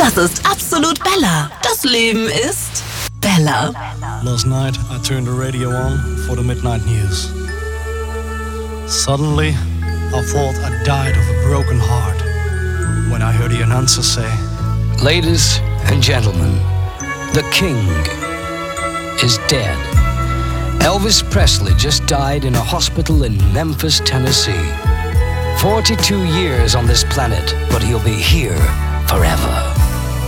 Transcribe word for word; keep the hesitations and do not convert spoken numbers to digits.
Das ist Absolut Bella. Das Leben ist Bella. Last night I turned the radio on for the midnight news. Suddenly I thought I died of a broken heart when I heard the announcer say, "Ladies and gentlemen, the king is dead." Elvis Presley just died in a hospital in Memphis, Tennessee. forty-two years on this planet, but he'll be here forever.